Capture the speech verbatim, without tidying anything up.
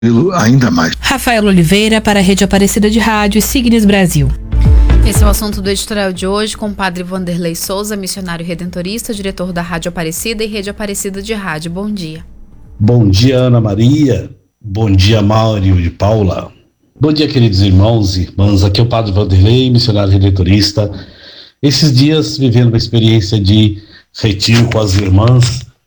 ainda mais. Rafael Oliveira para a Rede Aparecida de Rádio e Signes Brasil. Esse é o assunto do editorial de hoje com o padre Vanderlei Souza, missionário redentorista, diretor da Rádio Aparecida e Rede Aparecida de Rádio. Bom dia. Bom dia, Ana Maria. Bom dia, Mário e Paula. Bom dia, queridos irmãos e irmãs. Aqui é o padre Vanderlei, missionário redentorista. Esses dias vivendo uma experiência de retiro com as irmãs